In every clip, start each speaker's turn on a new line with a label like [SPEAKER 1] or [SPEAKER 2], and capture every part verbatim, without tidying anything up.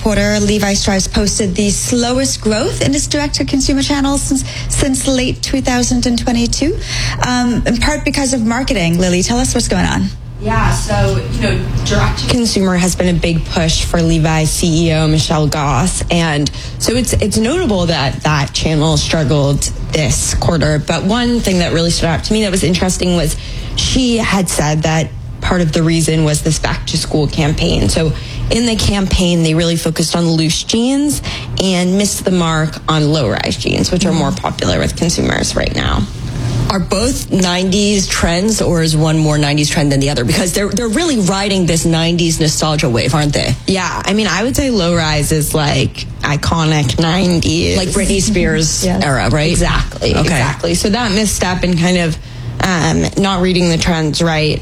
[SPEAKER 1] quarter, Levi Strauss posted the slowest growth in its direct-to-consumer channels since, since late two thousand twenty-two, um, in part because of marketing. Lily, tell us what's going on.
[SPEAKER 2] Yeah, so, you know, direct-to-consumer has been a big push for Levi's C E O, Michelle Goss. And so it's it's notable that that channel struggled this quarter. But one thing that really stood out to me that was interesting was she had said that part of the reason was this back-to-school campaign. So in the campaign, they really focused on loose jeans and missed the mark on low-rise jeans, which are more popular with consumers right now.
[SPEAKER 3] Are both nineties trends, or is one more nineties trend than the other? Because they're they're really riding this nineties nostalgia wave, aren't they?
[SPEAKER 2] Yeah, I mean, I would say low rise is like iconic nineties.
[SPEAKER 3] Like Britney Spears
[SPEAKER 2] yes.
[SPEAKER 3] era, right?
[SPEAKER 2] Exactly,
[SPEAKER 3] okay.
[SPEAKER 2] exactly. So that misstep and kind of um, not reading the trends right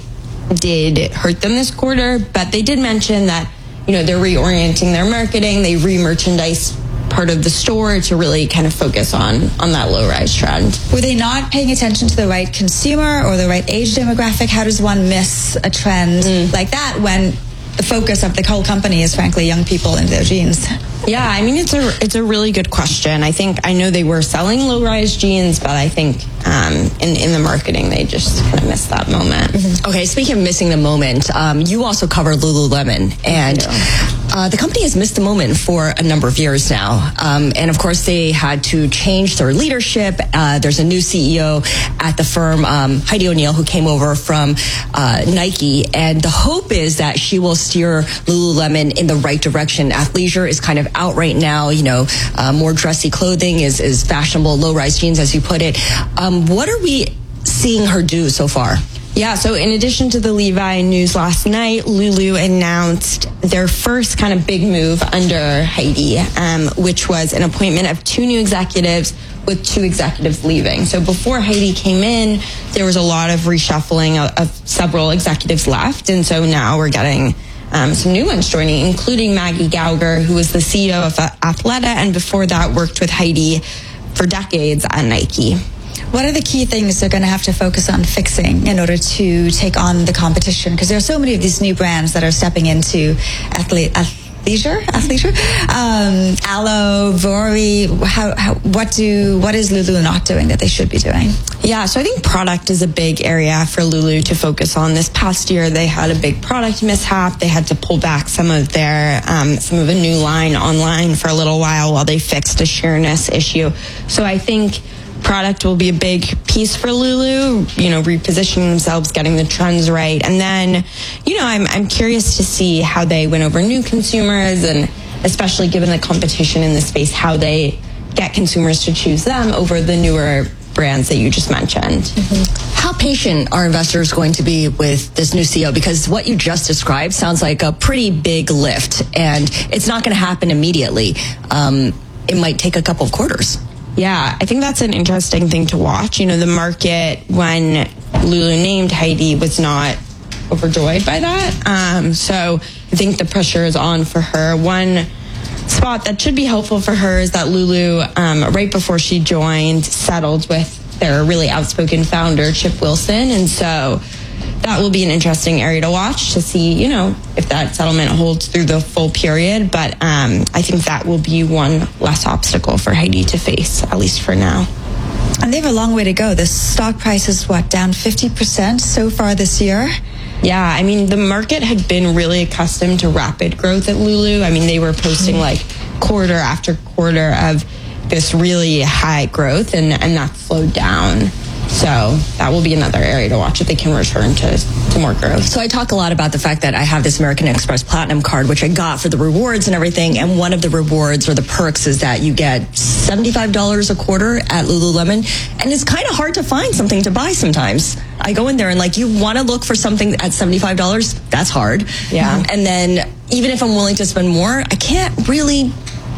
[SPEAKER 2] did hurt them this quarter, but they did mention that, you know, they're reorienting their marketing, they re-merchandise part of the store to really kind of focus on on that low rise trend.
[SPEAKER 1] Were they not paying attention to the right consumer or the right age demographic? How does one miss a trend mm. like that when the focus of the whole company is frankly young people in their jeans?
[SPEAKER 2] Yeah, I mean, it's a it's a really good question. I think I know they were selling low rise jeans, but I think um, in in the marketing they just kind of missed that moment.
[SPEAKER 3] Mm-hmm. Okay, speaking of missing the moment, um, you also cover Lululemon, and uh, the company has missed the moment for a number of years now. Um, and of course, they had to change their leadership. Uh, there's a new C E O at the firm, um, Heidi O'Neill, who came over from uh, Nike, and the hope is that she will steer Lululemon in the right direction. Athleisure is kind of out right now. You know, uh, more dressy clothing is, is fashionable, low-rise jeans, as you put it. Um, what are we seeing her do so far?
[SPEAKER 2] Yeah, so in addition to the Levi news last night, Lulu announced their first kind of big move under Heidi, um, which was an appointment of two new executives with two executives leaving. So before Heidi came in, there was a lot of reshuffling of, of several executives left, and so now we're getting Um, some new ones joining, including Maggie Gauger, who was the C E O of Athleta, and before that worked with Heidi for decades at Nike.
[SPEAKER 1] What are the key things they're going to have to focus on fixing in order to take on the competition? Because there are so many of these new brands that are stepping into athlete, athleisure, athleisure, um, Alo, Vori. How, how, what do what is Lulu not doing that they should be doing?
[SPEAKER 2] Yeah, so I think product is a big area for Lulu to focus on. This past year, they had a big product mishap. They had to pull back some of their um, some of a new line online for a little while while they fixed a sheerness issue. So I think product will be a big piece for Lulu, you know, repositioning themselves, getting the trends right. And then, you know, I'm I'm curious to see how they win over new consumers, and especially given the competition in the space, how they get consumers to choose them over the newer brands that you just mentioned.
[SPEAKER 3] Mm-hmm. How patient are investors going to be with this new C E O? Because what you just described sounds like a pretty big lift, and it's not going to happen immediately. Um, it might take a couple of quarters.
[SPEAKER 2] Yeah, I think that's an interesting thing to watch. You know, the market, when Lulu named Heidi, was not overjoyed by that. Um, so I think the pressure is on for her. One spot that should be helpful for her is that Lulu, um, right before she joined, settled with their really outspoken founder, Chip Wilson. And so that will be an interesting area to watch to see, you know, if that settlement holds through the full period. But um, I think that will be one less obstacle for Heidi to face, at least for now.
[SPEAKER 1] And they have a long way to go. The stock price is, what, down fifty percent so far this year?
[SPEAKER 2] Yeah, I mean, the market had been really accustomed to rapid growth at Lulu. I mean, they were posting like quarter after quarter of this really high growth, and, and that slowed down. So that will be another area to watch if they can return to, to more growth.
[SPEAKER 3] So I talk a lot about the fact that I have this American Express Platinum card, which I got for the rewards and everything. And one of the rewards or the perks is that you get seventy-five dollars a quarter at Lululemon. And it's kind of hard to find something to buy sometimes. I go in there and like, you want to look for something at seventy-five dollars? That's hard.
[SPEAKER 2] Yeah.
[SPEAKER 3] And then even if I'm willing to spend more, I can't really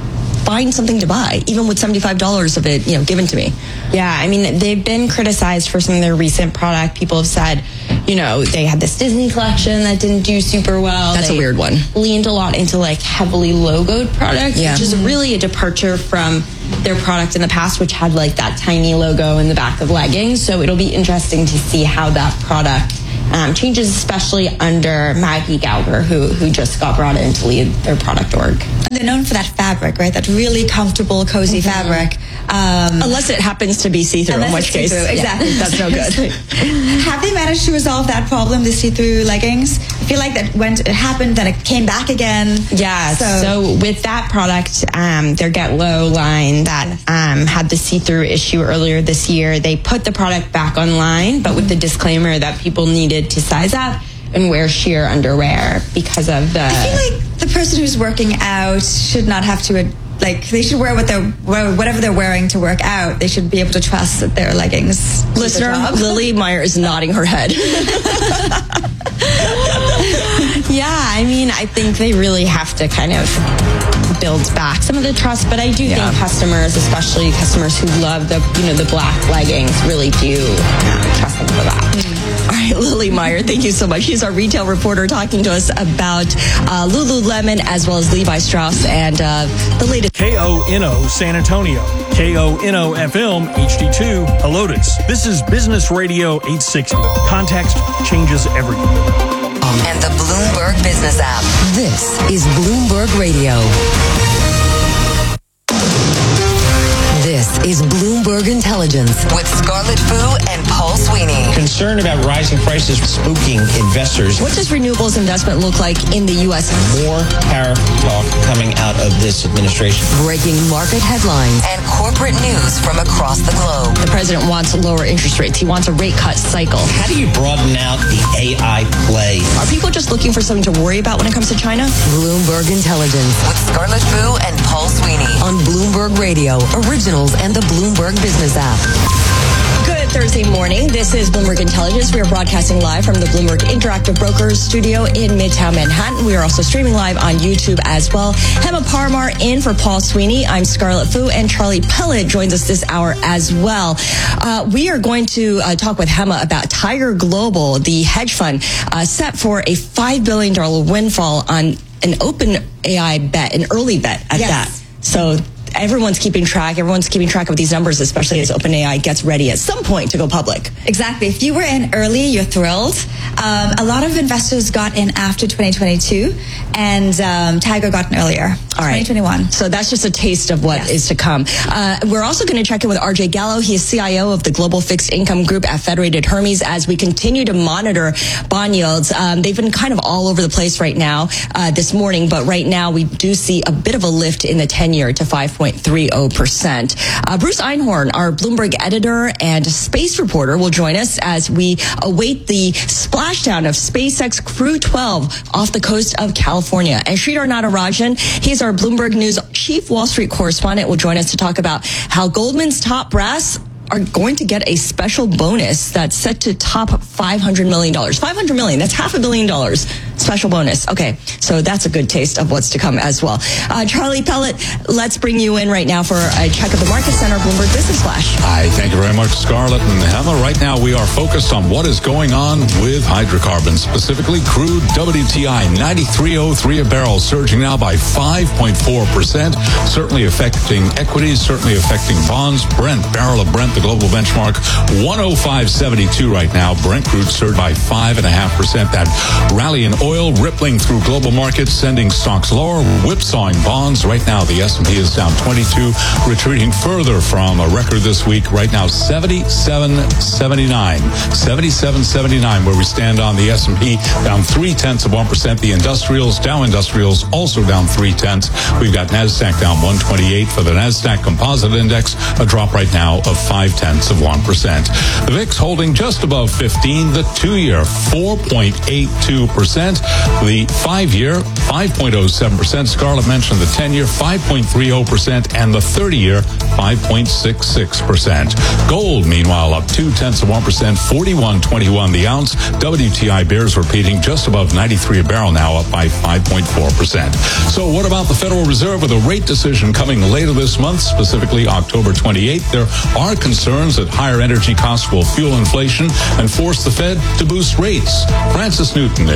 [SPEAKER 3] find something to buy, even with seventy-five dollars of it, you know, given to me.
[SPEAKER 2] Yeah, I mean, they've been criticized for some of their recent product. People have said, you know, they had this Disney collection that didn't do super well.
[SPEAKER 3] That's
[SPEAKER 2] they
[SPEAKER 3] a weird one.
[SPEAKER 2] Leaned a lot into like heavily logoed product,
[SPEAKER 3] yeah.
[SPEAKER 2] which is really a departure from their product in the past, which had like that tiny logo in the back of leggings. So it'll be interesting to see how that product um, changes, especially under Maggie Gallagher, who who just got brought in to lead their product org.
[SPEAKER 1] They're known for that fabric, right? That really comfortable, cozy mm-hmm. fabric. Um,
[SPEAKER 3] Unless it happens to be see-through, in which case,
[SPEAKER 1] exactly,
[SPEAKER 3] yeah, that's no good.
[SPEAKER 1] Have they managed to resolve that problem, the see-through leggings? I feel like that when it happened, then it came back again.
[SPEAKER 2] Yeah. So, so with that product, um, their Get Low line that um, had the see-through issue earlier this year, they put the product back online, but with the disclaimer that people needed to size up and wear sheer underwear because of the.
[SPEAKER 1] I feel like the person who's working out should not have to. Like, they should wear what they're, whatever they're wearing to work out. They should be able to trust that their leggings.
[SPEAKER 3] Listener, Lily Meyer is nodding her head.
[SPEAKER 2] Yeah, I mean, I think they really have to kind of build back some of the trust, but I do yeah. think customers, especially customers who love the, you know, the black leggings, really do um, trust them for that.
[SPEAKER 3] Mm. All right, Lily Meyer, thank you so much. She's our retail reporter talking to us about uh, Lululemon as well as Levi Strauss and uh, the latest.
[SPEAKER 4] K O N O San Antonio, K O N O F M H D two Helotes. This is Business Radio eight sixty. Context changes everything.
[SPEAKER 5] And the Bloomberg Business app. This is Bloomberg Radio. This is Bloomberg Intelligence with Scarlett Fu and Paul Sweeney.
[SPEAKER 6] Concern about rising prices spooking investors.
[SPEAKER 3] What does renewables investment look like in the U S?
[SPEAKER 6] More tariff talk coming out of this administration.
[SPEAKER 5] Breaking market headlines and corporate news from across the globe.
[SPEAKER 3] The president wants lower interest rates. He wants a rate cut cycle.
[SPEAKER 6] How do you broaden out the A I play?
[SPEAKER 3] Are people just looking for something to worry about when it comes to China?
[SPEAKER 5] Bloomberg Intelligence with Scarlett Fu and Paul Sweeney on Bloomberg Radio, Originals, and the Bloomberg Business app.
[SPEAKER 3] Good Thursday morning. This is Bloomberg Intelligence. We are broadcasting live from the Bloomberg Interactive Brokers studio in Midtown Manhattan. We are also streaming live on YouTube as well. Hema Parmar in for Paul Sweeney. I'm Scarlett Fu, and Charlie Pellet joins us this hour as well. Uh, we are going to uh, talk with Hema about Tiger Global, the hedge fund uh, set for a five billion dollars windfall on an open A I bet, an early bet at
[SPEAKER 1] yes.
[SPEAKER 3] that. So everyone's keeping track. Everyone's keeping track of these numbers, especially as OpenAI gets ready at some point to go public.
[SPEAKER 1] Exactly. If you were in early, you're thrilled. Um, a lot of investors got in after twenty twenty-two, and um, Tiger got in earlier.
[SPEAKER 3] All right.
[SPEAKER 1] twenty twenty-one.
[SPEAKER 3] So that's just a taste of what yes. is to come. Uh, we're also going to check in with R J Gallo. He is C I O of the Global Fixed Income Group at Federated Hermes as we continue to monitor bond yields. Um, they've been kind of all over the place right now uh, this morning, but right now we do see a bit of a lift in the ten-year to five point three zero percent. Uh, Bruce Einhorn, our Bloomberg editor and space reporter, will join us as we await the splashdown of SpaceX Crew twelve off the coast of California. And Sridhar Natarajan, he's our Bloomberg News chief Wall Street correspondent, will join us to talk about how Goldman's top brass are going to get a special bonus that's set to top five hundred million dollars. five hundred million dollars, that's half a billion dollars. Special bonus. Okay, so that's a good taste of what's to come as well. Uh, Charlie Pellet, let's bring you in right now for a check of the market center, Bloomberg Business Flash.
[SPEAKER 7] Hi, thank you very much, Scarlett and Hema. Right now we are focused on what is going on with hydrocarbons, specifically crude W T I, ninety-three oh three a barrel, surging now by five point four percent, certainly affecting equities, certainly affecting bonds. Brent, barrel of Brent, the global benchmark, one oh five seventy-two right now. Brent crude surged by five point five percent. That rally in oil rippling through global markets, sending stocks lower, whipsawing bonds. Right now, the S and P is down twenty-two, retreating further from a record this week. Right now, seventy-seven seventy-nine. seventy-seven seventy-nine, where we stand on the S and P, down three tenths of one percent. The industrials, Dow Industrials, also down three tenths. We've got NASDAQ down one twenty-eight for the NASDAQ Composite Index, a drop right now of five tenths of one percent. The V I X holding just above fifteen. The two-year, four point eight two percent. The five-year, five point oh seven percent. Scarlett mentioned the ten-year, five point three zero percent, and the thirty-year, five point six six percent. Gold, meanwhile, up two tenths of one percent, forty-one twenty-one the ounce. W T I bears repeating just above ninety-three a barrel now, up by five point four percent. So what about the Federal Reserve with a rate decision coming later this month, specifically October twenty-eighth? There are concerns that higher energy costs will fuel inflation and force the Fed to boost rates. Francis Newton is Chief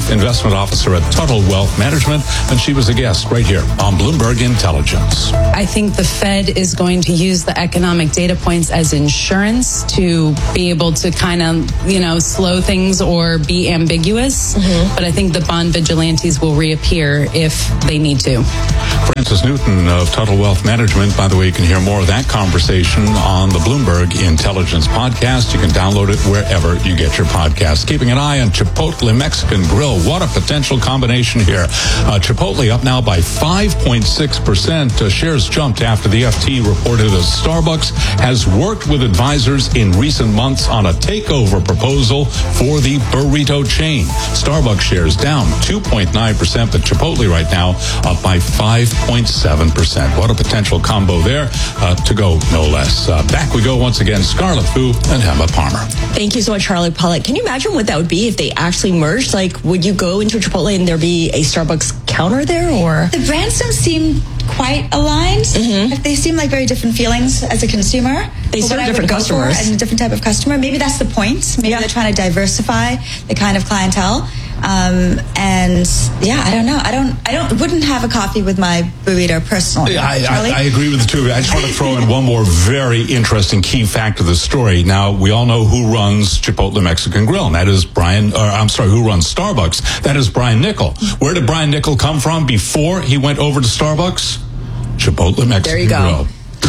[SPEAKER 7] Investment Officer at Tuttle Wealth Management, and she was a guest right here on Bloomberg Intelligence.
[SPEAKER 8] I think the Fed is going to use the economic data points as insurance to be able to kind of, you know, slow things or be ambiguous. Mm-hmm. But I think the bond vigilantes will reappear if they need to.
[SPEAKER 7] Francis Newton of Tuttle Wealth Management. By the way, you can hear more of that conversation on the Bloomberg Intelligence podcast. You can download it wherever you get your podcasts. Keeping an eye on Chipotle Mexican Grill. What a potential combination here. Uh, Chipotle up now by five point six percent. Uh, shares jumped after the F T reported that Starbucks has worked with advisors in recent months on a takeover proposal for the burrito chain. Starbucks shares down two point nine percent, but Chipotle right now up by five point seven percent. What a potential combo there uh, to go, no less. Uh, back we go once again. Scarlett Fu and Emma Palmer.
[SPEAKER 3] Thank you so much, Charlie Pollock. Can you imagine what that would be if they actually merged? Like, would you go into Chipotle and there be a Starbucks counter there, or?
[SPEAKER 1] The brands don't seem quite aligned. Mm-hmm. They seem like very different feelings as a consumer.
[SPEAKER 3] They serve different customers.
[SPEAKER 1] And a different type of customer. Maybe that's the point. Maybe yeah. they're trying to diversify the kind of clientele. Um, and yeah, I don't know. I don't, I don't, wouldn't have a coffee with my burrito personally.
[SPEAKER 7] I, I, I agree with the two of you. I just want to throw in one more very interesting key fact of the story. Now, we all know who runs Chipotle Mexican Grill, and that is Brian, or I'm sorry, who runs Starbucks. That is Brian Niccol. Where did Brian Niccol come from before he went over to Starbucks? Chipotle Mexican
[SPEAKER 3] there you go.
[SPEAKER 7] Grill.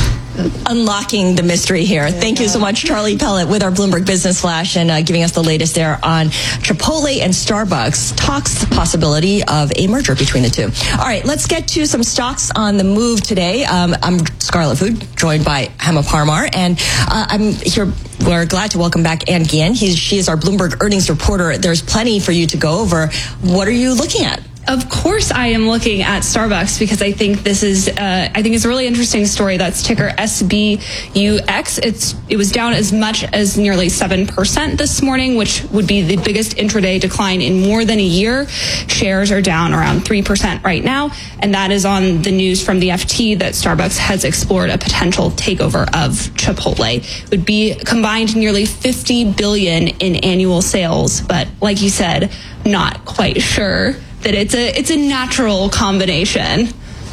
[SPEAKER 3] Unlocking the mystery here. There Thank you, you so much, Charlie Pellet, with our Bloomberg Business Flash and uh, giving us the latest there on Chipotle and Starbucks. Talks the possibility of a merger between the two. All right, let's get to some stocks on the move today. Um, I'm Scarlett Fu, joined by Hema Parmar, and uh, I'm here. We're glad to welcome back Ann Guillen. He's, she is our Bloomberg earnings reporter. There's plenty for you to go over. What are you looking at?
[SPEAKER 9] Of course, I am looking at Starbucks because I think this is, uh, I think it's a really interesting story. That's ticker S B U X. It's it was down as much as nearly seven percent this morning, which would be the biggest intraday decline in more than a year. Shares are down around three percent right now, and that is on the news from the F T that Starbucks has explored a potential takeover of Chipotle. It would be combined nearly fifty billion dollars in annual sales, but like you said, not quite sure that it's a it's a natural combination.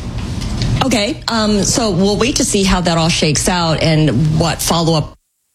[SPEAKER 3] Okay, um, so we'll wait to see how that all shakes out and what follow-up.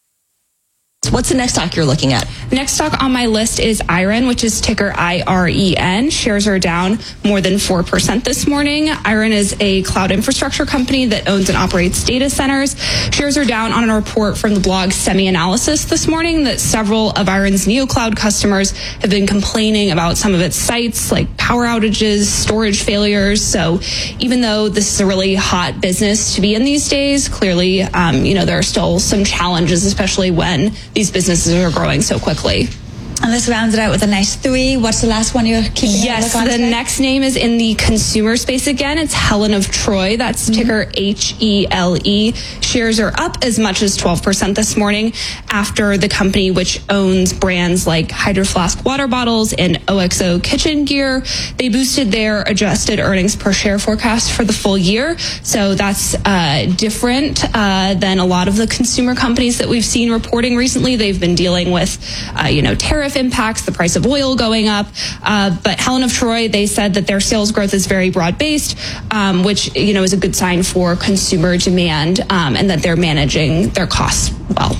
[SPEAKER 3] What's the next stock you're looking at?
[SPEAKER 9] Next stock on my list is Iren, which is ticker I R E N. Shares are down more than four percent this morning. Iren is a cloud infrastructure company that owns and operates data centers. Shares are down on a report from the blog SemiAnalysis this morning that several of Iren's NeoCloud customers have been complaining about some of its sites, like power outages, storage failures. So even though this is a really hot business to be in these days, clearly, um, you know, there are still some challenges, especially when these businesses are growing so quickly.
[SPEAKER 1] And this rounds it out with a nice three. What's the last one you're keeping?
[SPEAKER 9] Yes,
[SPEAKER 1] on
[SPEAKER 9] the
[SPEAKER 1] today?
[SPEAKER 9] next name is in the consumer space again. It's Helen of Troy. That's mm-hmm. ticker H E L E. Shares are up as much as twelve percent this morning after the company, which owns brands like Hydro Flask water bottles and O X O kitchen gear, they boosted their adjusted earnings per share forecast for the full year. So that's uh, different uh, than a lot of the consumer companies that we've seen reporting recently. They've been dealing with, uh, you know, tariff impacts, the price of oil going up. Uh, but Helen of Troy, they said that their sales growth is very broad-based, um, which, you know, is a good sign for consumer demand, um, and that they're managing their costs well.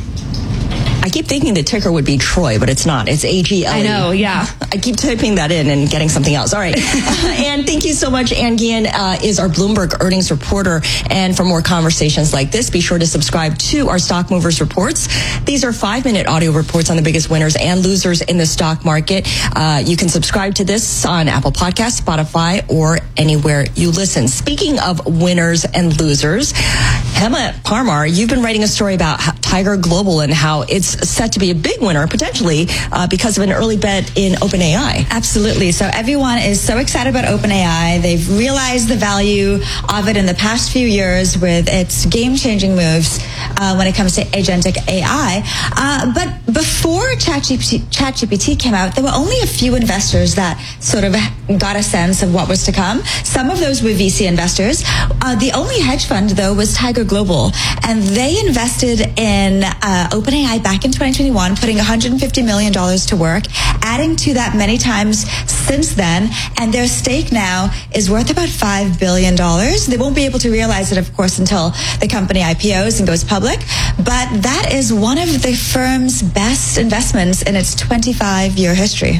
[SPEAKER 3] I keep thinking the ticker would be Troy, but it's not. It's A G L E.
[SPEAKER 9] I know, yeah.
[SPEAKER 3] I keep typing that in and getting something else. All right. uh, Ann, thank you so much. Ann Guillen uh, is our Bloomberg earnings reporter. And for more conversations like this, be sure to subscribe to our Stock Movers reports. These are five-minute audio reports on the biggest winners and losers in the stock market. Uh, you can subscribe to this on Apple Podcasts, Spotify, or anywhere you listen. Speaking of winners and losers, Hema Parmar, you've been writing a story about Tiger Global and how it's set to be a big winner, potentially, uh, because of an early bet in OpenAI.
[SPEAKER 1] Absolutely. So everyone is so excited about OpenAI. They've realized the value of it in the past few years with its game-changing moves uh, when it comes to agentic A I. Uh, but before ChatGPT, ChatGPT came out, there were only a few investors that sort of got a sense of what was to come. Some of those were V C investors. Uh, the only hedge fund, though, was Tiger Global, and they invested in uh, OpenAI back in twenty twenty-one, putting one hundred fifty million dollars to work, adding to that many times since then, and their stake now is worth about five billion dollars. They won't be able to realize it, of course, until the company I P Os and goes public, but that is one of the firm's best investments in its twenty-five-year history.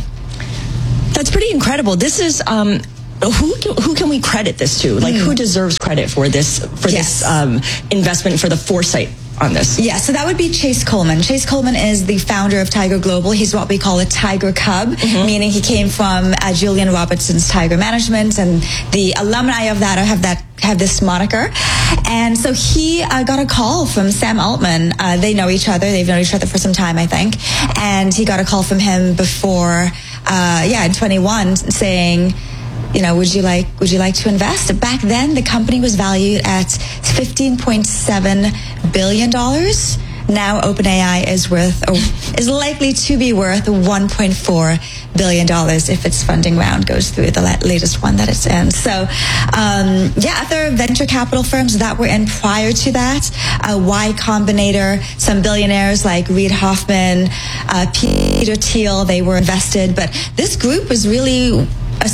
[SPEAKER 3] That's pretty incredible. This is um, who who can we credit this to? Like, mm. who deserves credit for this for
[SPEAKER 1] yes.
[SPEAKER 3] this um, investment, for the foresight on this?
[SPEAKER 1] Yeah, so that would be Chase Coleman. Chase Coleman is the founder of Tiger Global. He's what we call a Tiger Cub, mm-hmm. meaning he came from uh, Julian Robertson's Tiger Management, and the alumni of that have that have this moniker. And so he uh, got a call from Sam Altman. Uh, they know each other. They've known each other for some time, I think. And he got a call from him before, uh, yeah, in twenty-one, saying, you know, would you like would you like to invest? Back then, the company was valued at fifteen point seven billion dollars. Now, OpenAI is worth, or is likely to be worth one point four billion dollars if its funding round goes through, the latest one that it's in. So, um, yeah, other venture capital firms that were in prior to that, uh, Y Combinator, some billionaires like Reid Hoffman, uh, Peter Thiel, they were invested. But this group was really a,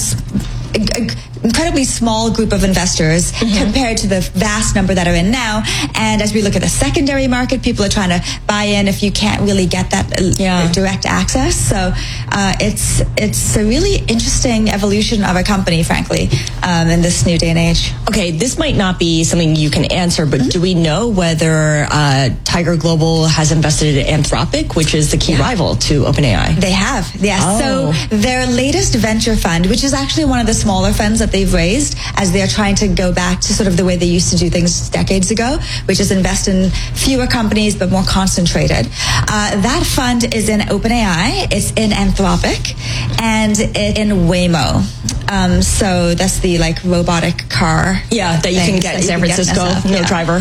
[SPEAKER 1] a, a incredibly small group of investors mm-hmm. compared to the vast number that are in now. And as we look at the secondary market, people are trying to buy in if you can't really get that yeah. direct access. So uh, it's it's a really interesting evolution of a company, frankly, um, in this new day and age.
[SPEAKER 3] Okay, this might not be something you can answer, but mm-hmm. do we know whether uh, Tiger Global has invested in Anthropic, which is the key yeah. rival to OpenAI?
[SPEAKER 1] They have, yes.
[SPEAKER 3] Oh.
[SPEAKER 1] So their latest venture fund, which is actually one of the smaller funds that they've raised as they're trying to go back to sort of the way they used to do things decades ago, which is invest in fewer companies but more concentrated. Uh, that fund is in OpenAI, it's in Anthropic, and it's in Waymo. Um, so that's the like robotic car.
[SPEAKER 3] Yeah, that you can get in San Francisco, no
[SPEAKER 1] yeah.
[SPEAKER 3] driver.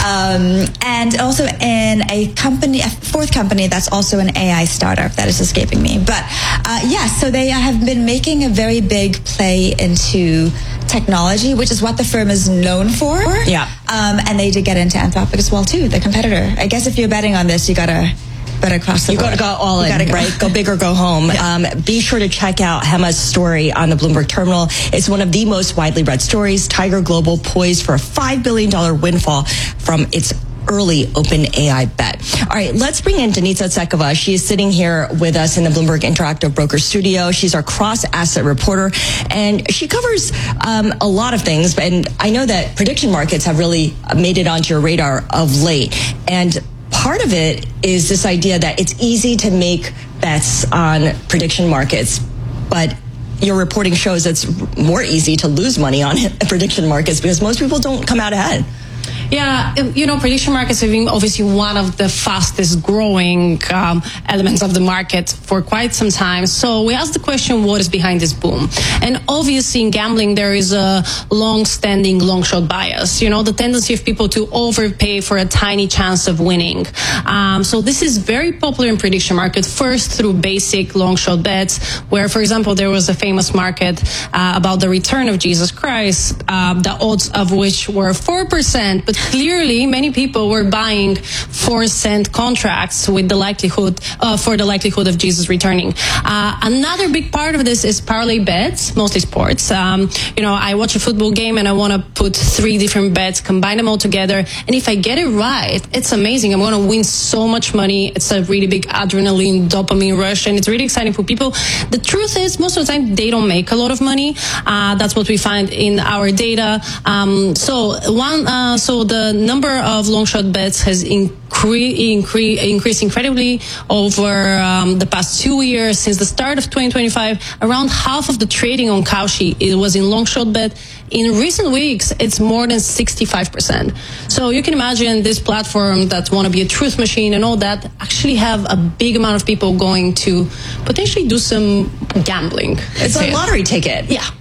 [SPEAKER 1] Um, and also in a company, a fourth company that's also an A I startup that is escaping me. But uh, yeah, so they have been making a very big play into technology, which is what the firm is known for.
[SPEAKER 3] Yeah.
[SPEAKER 1] Um, and they did get into Anthropic as well too, the competitor. I guess if you're betting on this, you gotta better cross the
[SPEAKER 3] you
[SPEAKER 1] board.
[SPEAKER 3] You got to go all in, go. right? Go big or go home. Yeah. Um, be sure to check out Hema's story on the Bloomberg Terminal. It's one of the most widely read stories. Tiger Global poised for a five billion dollars windfall from its early OpenAI bet. All right, let's bring in Denitsa Tsekova. She is sitting here with us in the Bloomberg Interactive Broker studio. She's our cross-asset reporter, and she covers um, a lot of things. And I know that prediction markets have really made it onto your radar of late. And part of it is this idea that it's easy to make bets on prediction markets, but your reporting shows it's more easy to lose money on prediction markets because most people don't come out ahead.
[SPEAKER 8] Yeah, you know, prediction markets have been obviously one of the fastest growing um, elements of the market for quite some time. So we asked the question, what is behind this boom? And obviously in gambling, there is a long-standing long-shot bias. You know, the tendency of people to overpay for a tiny chance of winning. Um, so this is very popular in prediction market, first through basic long-shot bets, where, for example, there was a famous market uh, about the return of Jesus Christ, uh, the odds of which were four percent, but clearly many people were buying four cent contracts with the likelihood uh, for the likelihood of Jesus returning. Uh, another big part of this is parlay bets, mostly sports. Um, you know, I watch a football game and I want to put three different bets, combine them all together, and if I get it right, it's amazing. I'm going to win so much money. It's a really big adrenaline, dopamine rush, and it's really exciting for people. The truth is, most of the time, they don't make a lot of money. Uh, that's what we find in our data. Um, so one, uh, so the number of long shot bets has incre- incre- increased incredibly over um, the past two years. Since the start of twenty twenty-five, around half of the trading on Kalshi it was in long shot bet. In recent weeks, it's more than sixty-five percent. So you can imagine this platform that want to be a truth machine and all that actually have a big amount of people going to potentially do some gambling.
[SPEAKER 3] It's a lottery ticket.
[SPEAKER 8] Yeah.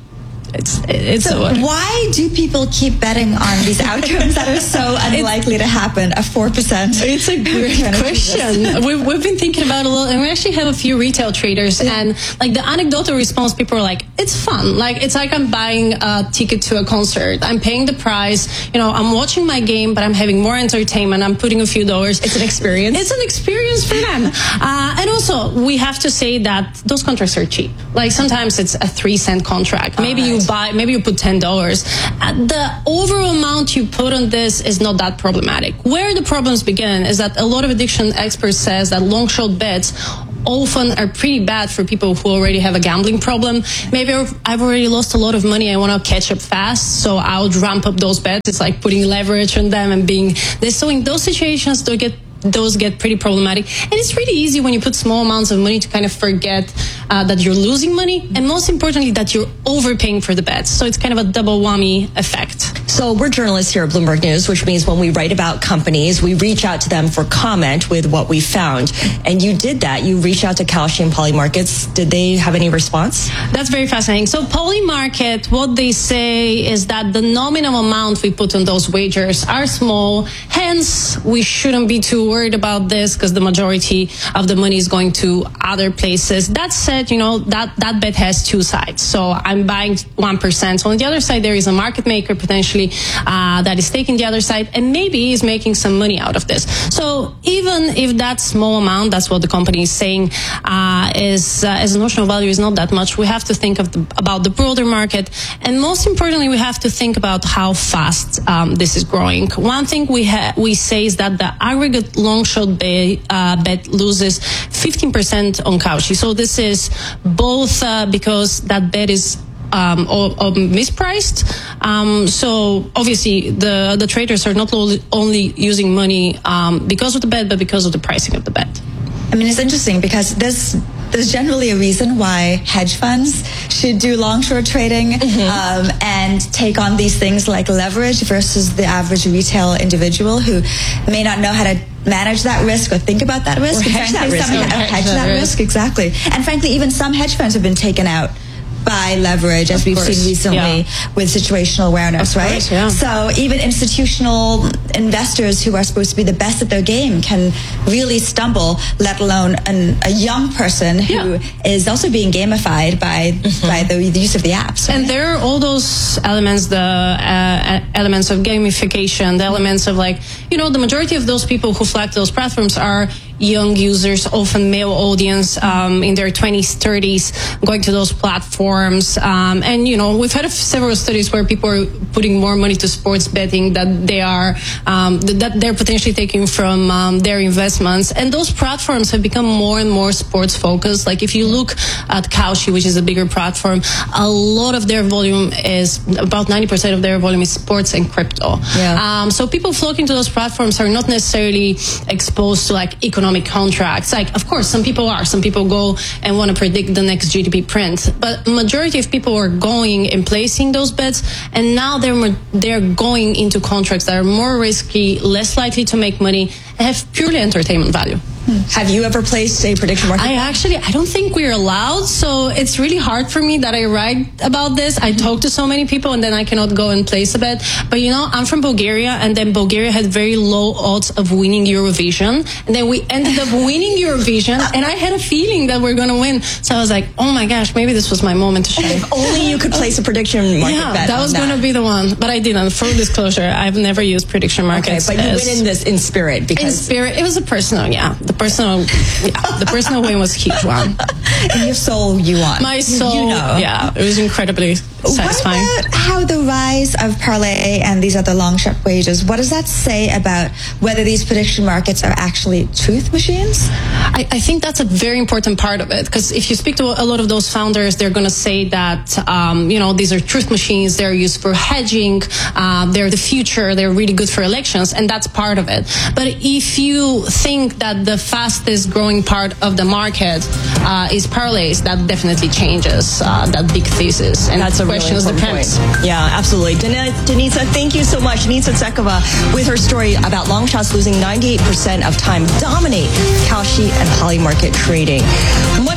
[SPEAKER 8] it's it's
[SPEAKER 1] So
[SPEAKER 8] a,
[SPEAKER 1] why do people keep betting on these outcomes that are so unlikely to happen? A four percent.
[SPEAKER 8] It's a great question. We've, we've been thinking about it a lot, and we actually have a few retail traders, and like the anecdotal response, people are like, "It's fun. Like it's like I'm buying a ticket to a concert. I'm paying the price. You know, I'm watching my game, but I'm having more entertainment. I'm putting a few dollars.
[SPEAKER 3] It's an experience.
[SPEAKER 8] It's an experience for them. Uh, and also, we have to say that those contracts are cheap. Like sometimes it's a three cent contract. Maybe
[SPEAKER 3] right.
[SPEAKER 8] you buy, maybe you put ten dollars. Uh, the overall amount you put on this is not that problematic. Where the problems begin is that a lot of addiction experts says that long shot bets often are pretty bad for people who already have a gambling problem. Maybe I've already lost a lot of money. I want to catch up fast, so I would ramp up those bets. It's like putting leverage on them and being. So in those situations, they get. Those get pretty problematic. And it's really easy when you put small amounts of money to kind of forget uh, that you're losing money, and most importantly, that you're overpaying for the bets. So it's kind of a double whammy effect.
[SPEAKER 3] So we're journalists here at Bloomberg News, which means when we write about companies, we reach out to them for comment with what we found. And you did that. You reached out to Kalshi and Polymarkets. Did they have any response?
[SPEAKER 8] That's very fascinating. So Polymarket, what they say is that the nominal amount we put on those wagers are small. Hence, we shouldn't be too worried about this because the majority of the money is going to other places. That said, you know, that, that bet has two sides. So I'm buying one percent. So on the other side, there is a market maker potentially uh, that is taking the other side and maybe is making some money out of this. So even if that small amount, that's what the company is saying, uh, is uh, as a notional value is not that much, we have to think of the, about the broader market. And most importantly, we have to think about how fast um, this is growing. One thing we ha- we say is that the aggregate long shot bet, uh, bet loses fifteen percent on Kalshi. So this is both uh, because that bet is Um, or, or mispriced. Um, so obviously the the traders are not only using money um, because of the bet, but because of the pricing of the bet.
[SPEAKER 1] I mean, it's interesting because there's there's generally a reason why hedge funds should do long short trading mm-hmm. um, and take on these things like leverage versus the average retail individual who may not know how to manage that risk or think about that risk.
[SPEAKER 3] Or hedge that risk.
[SPEAKER 1] Some,
[SPEAKER 3] Or
[SPEAKER 1] hedge,
[SPEAKER 3] hedge
[SPEAKER 1] that,
[SPEAKER 3] that
[SPEAKER 1] risk. risk, exactly. And frankly, even some hedge funds have been taken out by leverage, as
[SPEAKER 8] of
[SPEAKER 1] we've
[SPEAKER 8] course.
[SPEAKER 1] seen recently
[SPEAKER 8] yeah.
[SPEAKER 1] with situational awareness,
[SPEAKER 8] of
[SPEAKER 1] right?
[SPEAKER 8] Course, yeah.
[SPEAKER 1] So even institutional investors who are supposed to be the best at their game can really stumble, let alone an, a young person who yeah. is also being gamified by mm-hmm. by the, the use of the apps. Right?
[SPEAKER 8] And there are all those elements, the uh, elements of gamification, the elements of like, you know, the majority of those people who flag those platforms are young users, often male audience um, in their twenties, thirties, going to those platforms. Um, and, you know, we've had several studies where people are putting more money to sports betting that they are, um, that they're potentially taking from um, their investments. And those platforms have become more and more sports focused. Like if you look at Kalshi, which is a bigger platform, a lot of their volume is, about ninety percent of their volume is sports and crypto.
[SPEAKER 3] Yeah.
[SPEAKER 8] Um, so people flocking to those platforms are not necessarily exposed to like economic contracts. Like, of course, some people are. Some people go and want to predict the next G D P print. But majority of people are going and placing those bets, and now they're they're going into contracts that are more risky, less likely to make money, and have purely entertainment value.
[SPEAKER 3] Hmm. Have you ever placed a prediction market?
[SPEAKER 8] I actually, I don't think we're allowed, so it's really hard for me that I write about this. I talk to so many people and then I cannot go and place a bet. But you know, I'm from Bulgaria, and then Bulgaria had very low odds of winning Eurovision. And then we ended up winning Eurovision, and I had a feeling that we're going to win. So I was like, oh my gosh, maybe this was my moment to shine.
[SPEAKER 3] If only you could place a prediction market
[SPEAKER 8] yeah,
[SPEAKER 3] bet.
[SPEAKER 8] that was going to be the one. But I didn't. Full disclosure, I've never used prediction markets.
[SPEAKER 3] Okay, but you
[SPEAKER 8] as,
[SPEAKER 3] win in this in spirit. Because
[SPEAKER 8] in spirit, it was a personal, yeah. The personal, yeah, the personal win was a huge one.
[SPEAKER 1] In your soul, you won.
[SPEAKER 8] My soul,
[SPEAKER 1] you know.
[SPEAKER 8] yeah, it was incredibly satisfying.
[SPEAKER 1] What about how the rise of parlay and these other long shot wagers, what does that say about whether these prediction markets are actually truth machines?
[SPEAKER 8] I, I think that's a very important part of it, because if you speak to a lot of those founders, they're going to say that, um, you know, these are truth machines, they're used for hedging, uh, they're the future, they're really good for elections, and that's part of it. But if you think that the fastest growing part of the market uh, is parlays, that definitely changes uh, that big thesis. And
[SPEAKER 3] that's a
[SPEAKER 8] questions
[SPEAKER 3] really
[SPEAKER 8] the premise.
[SPEAKER 3] Point. Yeah, absolutely. Den- Denisa, thank you so much. Denisa Tsekova with her story about long shots losing ninety-eight percent of time dominate Kalshi and Polymarket trading. Much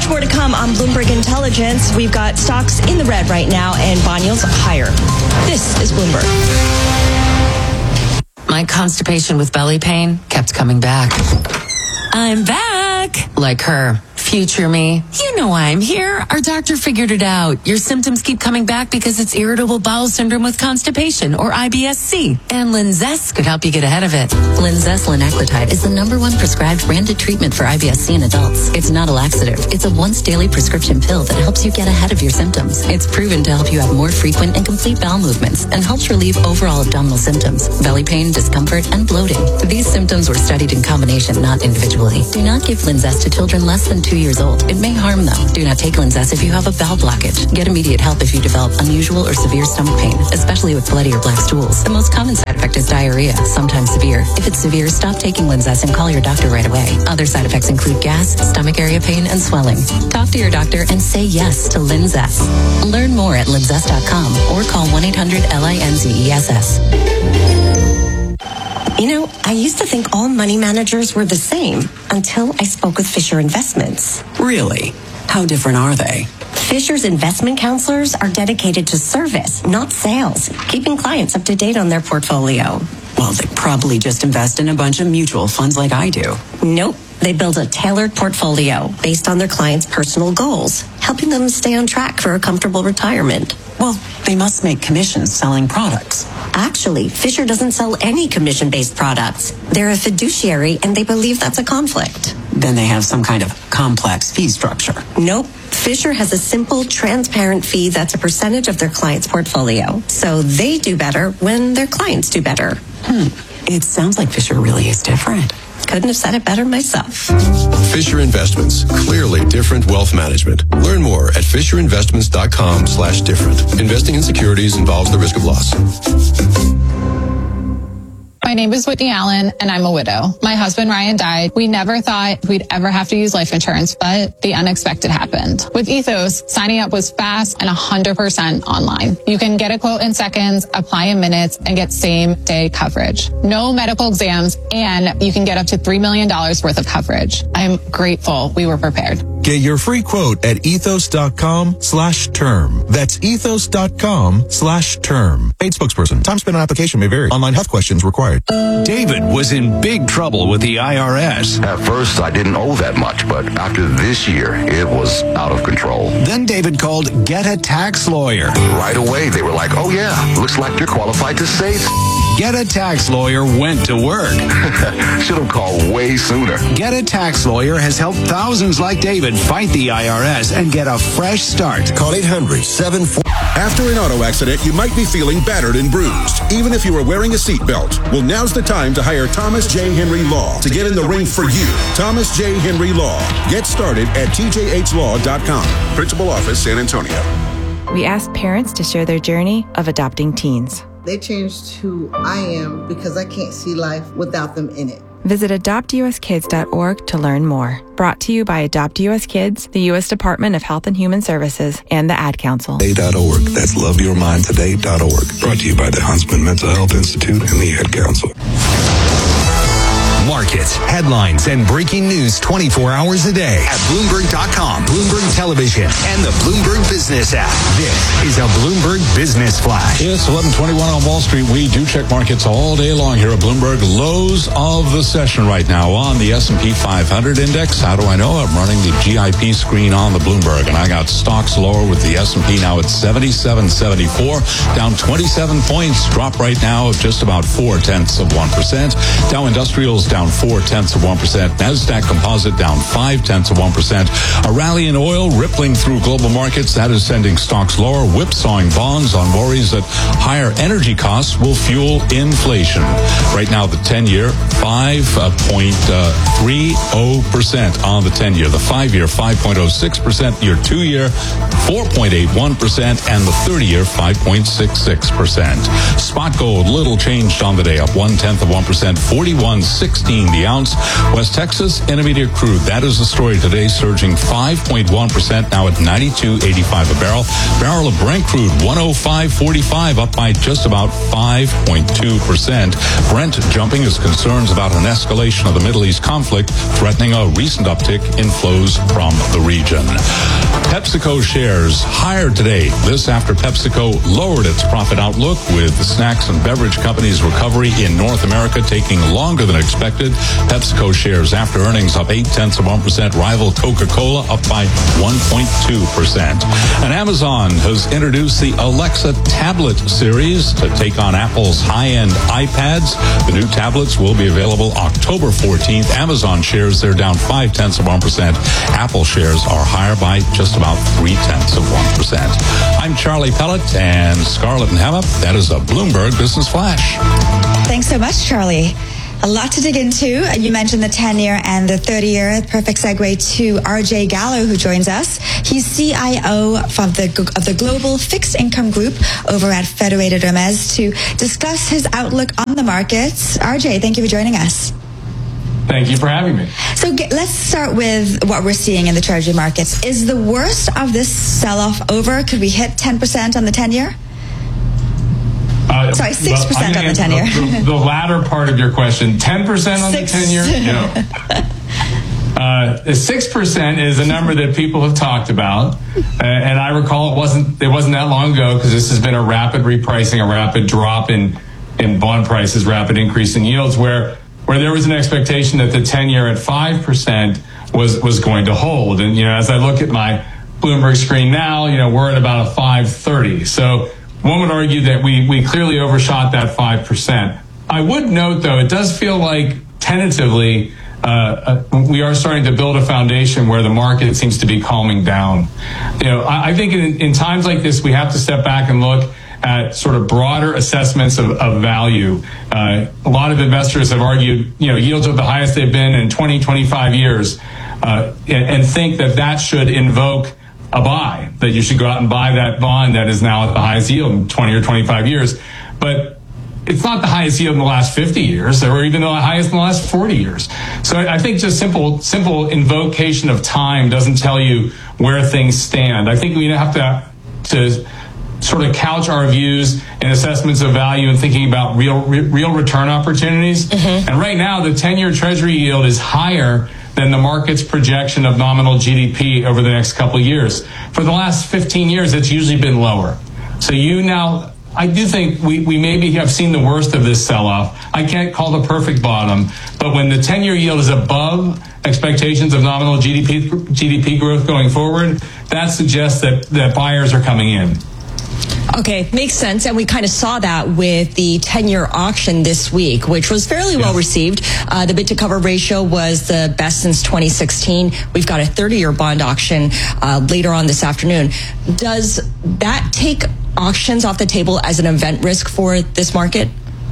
[SPEAKER 3] more to come on Bloomberg Intelligence. We've got stocks in the red right now and bond yields higher. This is Bloomberg.
[SPEAKER 5] My constipation with belly pain kept coming back. I'm back. Like her. Future me. You know why I'm here. Our doctor figured it out. Your symptoms keep coming back because it's irritable bowel syndrome with constipation, or I B S C. And Linzess could help you get ahead of it.
[SPEAKER 10] Linzess linaclotide is the number one prescribed branded treatment for I B S C in adults. It's not a laxative. It's a once daily prescription pill that helps you get ahead of your symptoms. It's proven to help you have more frequent and complete bowel movements and helps relieve overall abdominal symptoms, belly pain, discomfort, and bloating. These symptoms were studied in combination, not individually. Do not give Linzess to children less than two years old. It may harm them. Do not take Linzess if you have a bowel blockage. Get immediate help if you develop unusual or severe stomach pain, especially with bloody or black stools. The most common side effect is diarrhea, sometimes severe. If it's severe, stop taking Linzess and call your doctor right away. Other side effects include gas, stomach area pain, and swelling. Talk to your doctor and say yes to Linzess. Learn more at linzess dot com or call one eight hundred L I N Z E S S.
[SPEAKER 11] You know, I used to think all money managers were the same until I spoke with Fisher Investments.
[SPEAKER 12] Really? How different are they?
[SPEAKER 11] Fisher's investment counselors are dedicated to service, not sales, keeping clients up to date on their portfolio.
[SPEAKER 12] Well, they probably just invest in a bunch of mutual funds like I do.
[SPEAKER 11] Nope. They build a tailored portfolio based on their clients' personal goals, helping them stay on track for a comfortable retirement.
[SPEAKER 12] Well, they must make commissions selling products.
[SPEAKER 11] Actually, Fisher doesn't sell any commission-based products. They're a fiduciary, and they believe that's a conflict.
[SPEAKER 12] Then they have some kind of complex fee structure.
[SPEAKER 11] Nope. Fisher has a simple, transparent fee that's a percentage of their client's portfolio. So they do better when their clients do better.
[SPEAKER 12] Hmm. It sounds like Fisher really is different.
[SPEAKER 11] Couldn't have said it better myself.
[SPEAKER 13] Fisher Investments. Clearly different wealth management. Learn more at fisher investments dot com slash different. Investing in securities involves the risk of loss.
[SPEAKER 14] My name is Whitney Allen, and I'm a widow. My husband, Ryan, died. We never thought we'd ever have to use life insurance, but the unexpected happened. With Ethos, signing up was fast and one hundred percent online. You can get a quote in seconds, apply in minutes, and get same-day coverage. No medical exams, and you can get up to three million dollars worth of coverage. I'm grateful we were prepared.
[SPEAKER 15] Get your free quote at ethos dot com slash term. That's ethos dot com slash term. Paid spokesperson. Time spent on application may vary. Online health questions required.
[SPEAKER 16] David was in big trouble with the I R S.
[SPEAKER 17] At first, I didn't owe that much, but after this year, it was out of control.
[SPEAKER 16] Then David called Get a Tax Lawyer.
[SPEAKER 17] Right away, they were like, oh yeah, looks like you're qualified to save.
[SPEAKER 16] Get a Tax Lawyer went to work.
[SPEAKER 17] Should have called way sooner.
[SPEAKER 16] Get a Tax Lawyer has helped thousands like David fight the I R S and get a fresh start.
[SPEAKER 13] Call eight hundred seven four. After an auto accident, you might be feeling battered and bruised, even if you were wearing a seatbelt. Well, now's the time to hire Thomas J. Henry Law to get in the ring for you. Thomas J. Henry Law. Get started at T J H law dot com. Principal Office, San Antonio.
[SPEAKER 18] We asked parents to share their journey of adopting teens.
[SPEAKER 19] They changed who I am because I can't see life without them in it.
[SPEAKER 18] Visit adopt u s kids dot org to learn more. Brought to you by Adopt U S Kids, the U S Department of Health and Human Services, and the Ad Council.
[SPEAKER 20] Today dot org. That's love your mind today dot org. Brought to you by the Huntsman Mental Health Institute and the Ad Council.
[SPEAKER 21] Markets, headlines, and breaking news twenty-four hours a day at Bloomberg dot com, Bloomberg Television, and the Bloomberg Business app. This is a Bloomberg Business Flash.
[SPEAKER 7] It's eleven twenty-one on Wall Street. We do check markets all day long here at Bloomberg. Lows of the session right now on the S and P five hundred index. How do I know? I'm running the G I P screen on the Bloomberg, and I got stocks lower with the S and P now at seventy-seven seventy-four, down twenty-seven points. Drop right now of just about four tenths of one percent. Dow Industrials down four tenths of one percent. Nasdaq Composite down five tenths of one percent. A rally in oil rippling through global markets. That is sending stocks lower, whipsawing bonds on worries that higher energy costs will fuel inflation. Right now, the ten-year, five point three zero percent on the ten-year. The five-year, five point zero six percent. Your two-year, four point eight one percent. And the thirty-year, five point six six percent. Spot gold, little changed on the day, up one-tenth of one percent, forty-one six sixteen the ounce. West Texas Intermediate crude, that is the story today, surging five point one percent, now at ninety-two eighty-five a barrel. Barrel of Brent crude, one oh five forty-five, up by just about five point two percent. Brent jumping as concerns about an escalation of the Middle East conflict threatening a recent uptick in flows from the region. PepsiCo shares higher today. This after PepsiCo lowered its profit outlook, with the snacks and beverage companies' recovery in North America taking longer than expected. PepsiCo shares after earnings up eight tenths of one percent. Rival Coca-Cola up by one point two percent. And Amazon has introduced the Alexa tablet series to take on Apple's high-end iPads. The new tablets will be available October fourteenth. Amazon shares, they're down five tenths of one percent. Apple shares are higher by just about three tenths of one percent. I'm Charlie Pellet, and Scarlett and Hema, that is a Bloomberg Business Flash.
[SPEAKER 1] Thanks so much, Charlie. A lot to dig into. You mentioned the ten-year and the thirty-year. Perfect segue to R J Gallo, who joins us. He's C I O from the, of the Global Fixed Income Group over at Federated Hermes to discuss his outlook on the markets. R J, thank you for joining us.
[SPEAKER 2] Thank you for having me.
[SPEAKER 1] So get, let's start with what we're seeing in the treasury markets. Is the worst of this sell-off over? Could we hit ten percent on the ten-year? Uh, Sorry, six percent
[SPEAKER 2] well,
[SPEAKER 1] on the ten-year.
[SPEAKER 2] The, the latter part of your question, ten percent on Six. the ten-year? No. Uh, six percent is a number that people have talked about, uh, and I recall it wasn't it wasn't that long ago, because this has been a rapid repricing, a rapid drop in in bond prices, rapid increase in yields, where where there was an expectation that the ten-year at five percent was was going to hold. And you know, as I look at my Bloomberg screen now, you know, we're at about a five thirty. So one would argue that we, we clearly overshot that five percent. I would note, though, it does feel like tentatively uh, uh, we are starting to build a foundation where the market seems to be calming down. You know, I, I think in, in times like this, we have to step back and look at sort of broader assessments of, of value. Uh, a lot of investors have argued, you know, yields are the highest they've been in twenty, twenty-five years, uh, and, and think that that should invoke a buy, that you should go out and buy that bond that is now at the highest yield in twenty or twenty-five years. But it's not the highest yield in the last fifty years, or even the highest in the last forty years. So I think just simple, simple invocation of time doesn't tell you where things stand. I think we have to, to sort of couch our views and assessments of value and thinking about real, real return opportunities. Mm-hmm. And right now, the ten-year Treasury yield is higher than the market's projection of nominal G D P over the next couple of years. For the last fifteen years, it's usually been lower. So you now, I do think we, we maybe have seen the worst of this sell-off. I can't call the perfect bottom, but when the ten-year yield is above expectations of nominal G D P G D P growth going forward, that suggests that, that buyers are coming in.
[SPEAKER 3] Okay, makes sense. And we kind of saw that with the ten-year auction this week, which was fairly well received. Uh, the bid-to-cover ratio was the best since twenty sixteen. We've got a thirty-year bond auction uh, later on this afternoon. Does that take auctions off the table as an event risk for this market?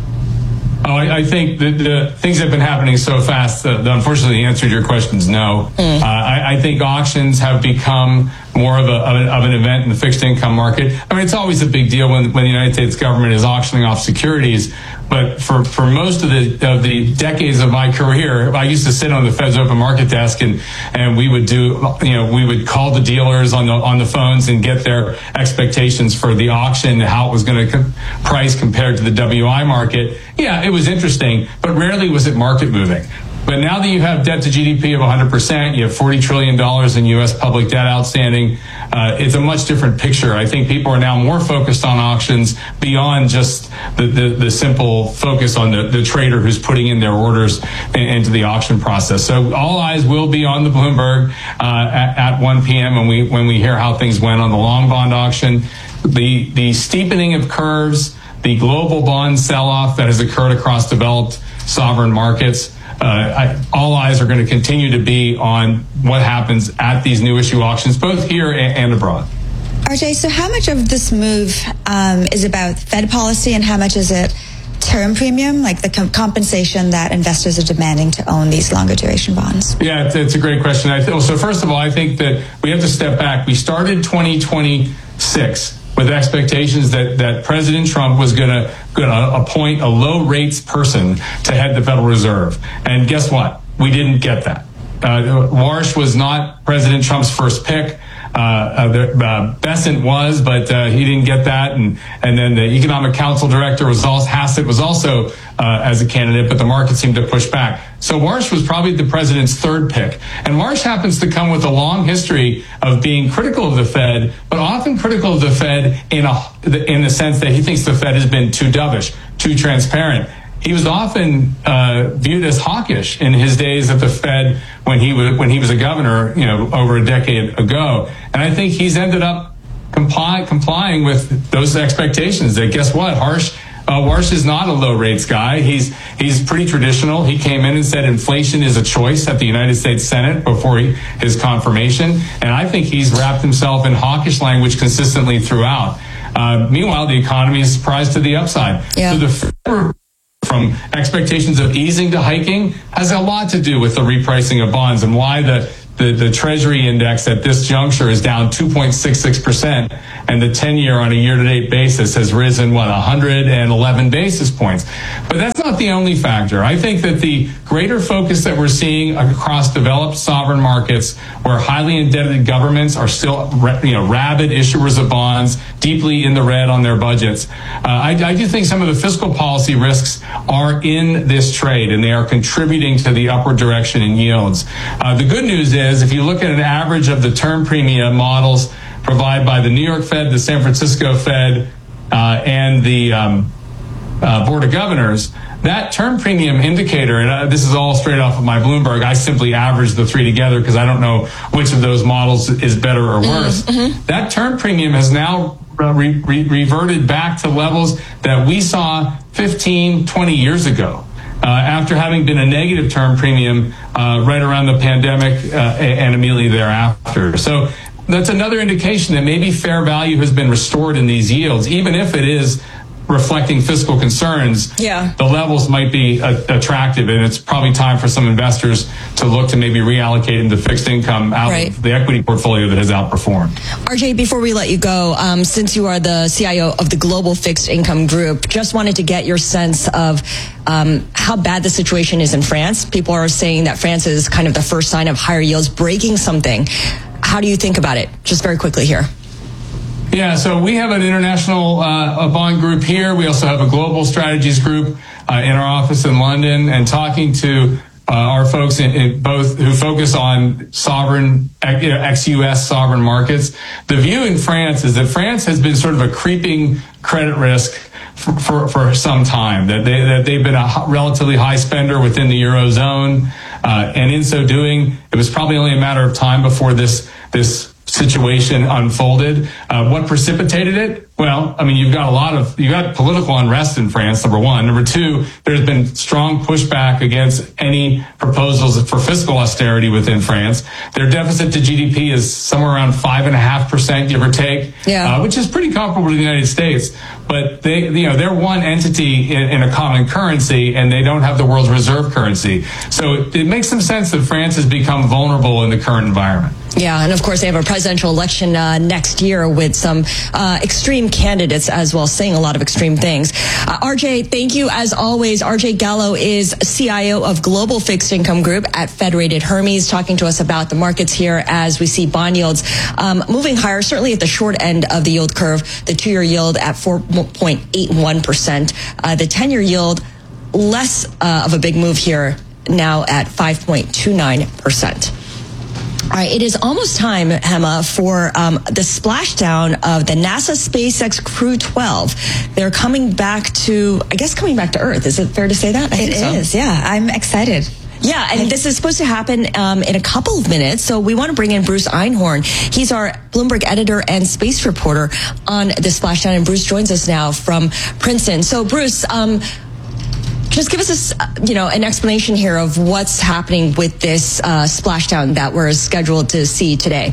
[SPEAKER 2] Oh, I, I think that the things have been happening so fast that unfortunately the answer to your question is no. Mm. Uh, I, I think auctions have become more of, a, of, a, of an event in the fixed income market. I mean, it's always a big deal when, when the United States government is auctioning off securities. But for, for most of the of the decades of my career, I used to sit on the Fed's open market desk, and, and we would do, you know, we would call the dealers on the on the phones and get their expectations for the auction, how it was going to co- price compared to the W I market. Yeah, it was interesting, but rarely was it market moving. But now that you have debt to G D P of one hundred percent, you have forty trillion dollars in U S public debt outstanding, uh, it's a much different picture. I think people are now more focused on auctions beyond just the, the, the simple focus on the, the trader who's putting in their orders in, into the auction process. So all eyes will be on the Bloomberg uh, at, at one p.m. when we when we hear how things went on the long bond auction. The, the steepening of curves, the global bond sell-off that has occurred across developed sovereign markets, Uh, I, all eyes are going to continue to be on what happens at these new issue auctions, both here and, and abroad.
[SPEAKER 1] R J, so how much of this move um, is about Fed policy, and how much is it term premium, like the com- compensation that investors are demanding to own these longer duration bonds?
[SPEAKER 2] Yeah, it's, it's a great question. I th- so first of all, I think that we have to step back. We started twenty twenty-six with expectations that, that President Trump was going to going to appoint a low rates person to head the Federal Reserve. And guess what? We didn't get that. Uh, Warsh was not President Trump's first pick. Uh, uh, the, uh, Bessent was, but uh, he didn't get that. And and then the Economic Council Director was also, Hassett was also uh, as a candidate, but the market seemed to push back. So Warsh was probably the president's third pick. And Warsh happens to come with a long history of being critical of the Fed, but often critical of the Fed in a in the sense that he thinks the Fed has been too dovish, too transparent. He was often uh, viewed as hawkish in his days at the Fed when he was when he was a governor, you know, over a decade ago. And I think he's ended up comply, complying with those expectations. That guess what, Harsh, uh, Warsh is not a low rates guy. He's he's pretty traditional. He came in and said inflation is a choice at the United States Senate before he, his confirmation. And I think he's wrapped himself in hawkish language consistently throughout. Uh, meanwhile, the economy is surprised to the upside.
[SPEAKER 3] Yeah.
[SPEAKER 2] So the Fed, from expectations of easing to hiking, has a lot to do with the repricing of bonds and why the, the, the Treasury index at this juncture is down two point six six percent and the ten-year on a year-to-date basis has risen, what, one hundred eleven basis points. But that's not the only factor. I think that the greater focus that we're seeing across developed sovereign markets where highly indebted governments are still, you know, rabid issuers of bonds, deeply in the red on their budgets. Uh, I, I do think some of the fiscal policy risks are in this trade, and they are contributing to the upward direction in yields. Uh, the good news is, if you look at an average of the term premium models provided by the New York Fed, the San Francisco Fed, uh, and the um, uh, Board of Governors, that term premium indicator, and uh, this is all straight off of my Bloomberg, I simply averaged the three together because I don't know which of those models is better or worse. Mm-hmm. That term premium has now re- re- reverted back to levels that we saw fifteen, twenty years ago. Uh, after having been a negative term premium uh, right around the pandemic uh, and immediately thereafter. So that's another indication that maybe fair value has been restored in these yields, even if it is reflecting fiscal concerns.
[SPEAKER 3] Yeah.
[SPEAKER 2] The levels might be uh, attractive, and it's probably time for some investors to look to maybe reallocate into fixed income out
[SPEAKER 3] Right.
[SPEAKER 2] of the equity portfolio that has outperformed.
[SPEAKER 3] R J, before we let you go, um, since you are the C I O of the Global Fixed Income Group, just wanted to get your sense of um, how bad the situation is in France. People are saying that France is kind of the first sign of higher yields breaking something. How do you think about it? Just very quickly here.
[SPEAKER 2] Yeah, so we have an international uh, bond group here. We also have a global strategies group uh, in our office in London, and talking to uh, our folks in, in both who focus on sovereign, you know, ex-U S sovereign markets. The view in France is that France has been sort of a creeping credit risk for, for, for some time, that, they, that they've been a relatively high spender within the Eurozone. Uh, and in so doing, it was probably only a matter of time before this, this situation unfolded. Uh, what precipitated it? Well, I mean, you've got a lot of, you've got political unrest in France, number one. Number two, there's been strong pushback against any proposals for fiscal austerity within France. Their deficit to G D P is somewhere around five and a half percent, give or take,
[SPEAKER 3] yeah.
[SPEAKER 2] uh, which is pretty comparable to the United States. But they, you know, they're one entity in, in a common currency, and they don't have the world's reserve currency. So it, it makes some sense that France has become vulnerable in the current environment.
[SPEAKER 3] Yeah, and of course they have a presidential election uh, next year with some uh, extreme candidates as well, saying a lot of extreme things. Uh, R J, thank you as always. R J Gallo is C I O of Global Fixed Income Group at Federated Hermes, talking to us about the markets here as we see bond yields um, moving higher, certainly at the short end of the yield curve. The two-year yield at four point eight one percent. Uh, the ten-year yield, less uh, of a big move here, now at five point two nine percent. All right, it is almost time, Hema, for um, the splashdown of the NASA SpaceX Crew twelve. They're coming back to, I guess, coming back to Earth. Is it fair to say that? I
[SPEAKER 1] It
[SPEAKER 3] think
[SPEAKER 1] is,
[SPEAKER 3] so.
[SPEAKER 1] yeah. I'm excited.
[SPEAKER 3] Yeah, and this is supposed to happen um, in a couple of minutes, so we want to bring in Bruce Einhorn. He's our Bloomberg editor and space reporter on the splashdown, and Bruce joins us now from Princeton. So, Bruce, um, just give us a, you know, an explanation here of what's happening with this uh, splashdown that we're scheduled to see today.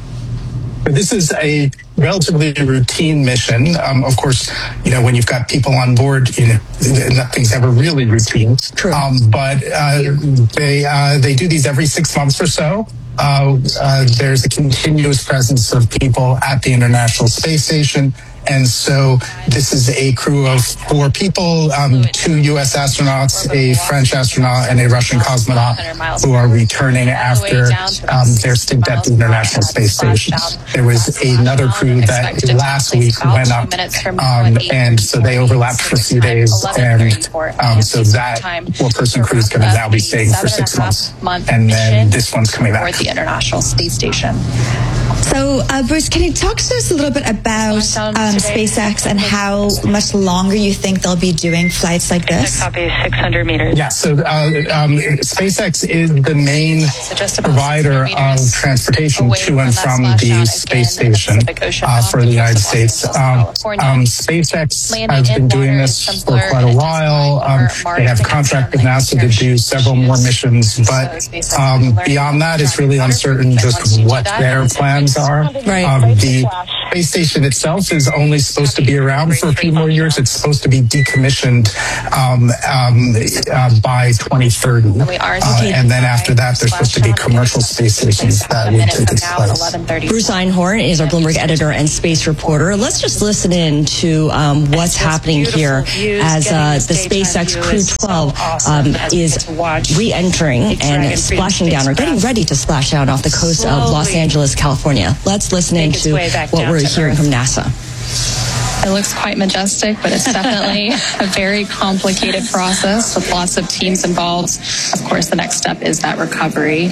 [SPEAKER 4] This is a relatively routine mission. Um, of course, you know, when you've got people on board, you know, nothing's ever really routine.
[SPEAKER 3] True.
[SPEAKER 4] Um, but uh, they uh, they do these every six months or so. Uh, uh, there's a continuous presence of people at the International Space Station, and so this is a crew of four people, um, two U S astronauts, a French astronaut, and a Russian cosmonaut who are returning after um, their stint at the International Space Station. There was another crew that last week went up, um, and so they overlapped for a few days, and um, so that four-person crew is going to now be staying for six months, and then this one's coming back.
[SPEAKER 6] For the International Space Station.
[SPEAKER 1] So, uh, Bruce, can you talk to us a little bit about um, SpaceX and how much longer you think they'll be doing flights like this?
[SPEAKER 6] Copy, six hundred meters.
[SPEAKER 4] Yeah, so uh, um, SpaceX is the main provider of transportation to and from the space station uh, for the United States. Um, um, SpaceX has been doing this for quite a while. Um, they have a contract with NASA to do several more missions, but um, beyond that, it's really uncertain just what their plans are.
[SPEAKER 3] Right.
[SPEAKER 4] Um, the space station itself is only supposed to be around for a few more years. It's supposed to be decommissioned um, um, uh, by twenty thirty. Uh, and then after that, there's supposed to be commercial space stations that would take its place.
[SPEAKER 3] Bruce Einhorn is our Bloomberg editor and space reporter. Let's just listen in to um, what's happening here as uh, the SpaceX Crew twelve um, is re-entering and splashing down, or getting ready to splash down off the coast of Los Angeles, California. Let's listen in to what we're hearing from NASA.
[SPEAKER 6] It looks quite majestic, but it's definitely a very complicated process with lots of teams involved. Of course, the next step is that recovery.